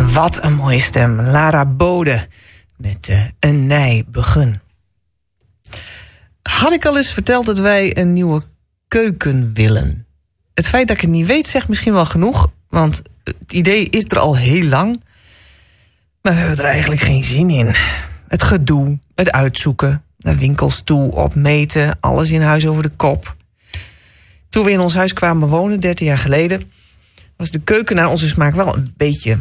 Wat een mooie stem. Lara Bode met Een Nijbegun. Had ik al eens verteld dat wij een nieuwe keuken willen? Het feit dat ik het niet weet zegt misschien wel genoeg, want het idee is er al heel lang. Maar we hebben er eigenlijk geen zin in. Het gedoe, het uitzoeken, naar winkels toe, opmeten, alles in huis over de kop. Toen we in ons huis kwamen wonen, 13 jaar geleden, was de keuken naar onze smaak wel een beetje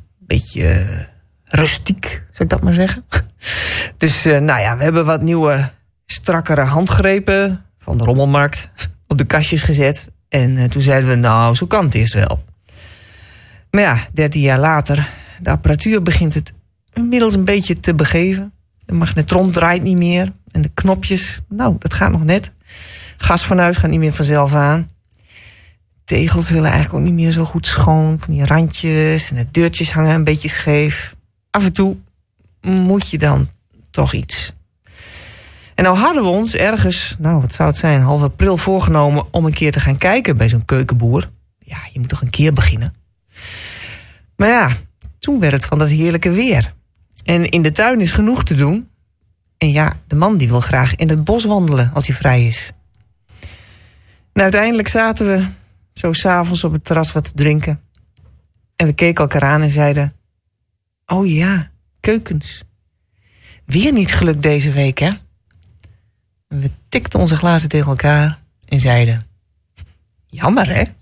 rustiek, zou ik dat maar zeggen. Dus we hebben wat nieuwe, strakkere handgrepen van de rommelmarkt op de kastjes gezet. En toen zeiden we, zo kan het eerst wel. Maar ja, 13 jaar later, de apparatuur begint het inmiddels een beetje te begeven. De magnetron draait niet meer. En de knopjes, dat gaat nog net. Gasfornuis gaat niet meer vanzelf aan. Tegels willen eigenlijk ook niet meer zo goed schoon. Van die randjes en de deurtjes hangen een beetje scheef. Af en toe moet je dan toch iets. En nou hadden we ons ergens, wat zou het zijn, half april voorgenomen om een keer te gaan kijken bij zo'n keukenboer. Ja, je moet toch een keer beginnen. Maar ja, toen werd het van dat heerlijke weer. En in de tuin is genoeg te doen. En ja, de man die wil graag in het bos wandelen als hij vrij is. En uiteindelijk zaten we zo 's avonds op het terras wat te drinken. En we keken elkaar aan en zeiden, oh ja, keukens. Weer niet gelukt deze week, hè? En we tikten onze glazen tegen elkaar en zeiden, jammer, hè?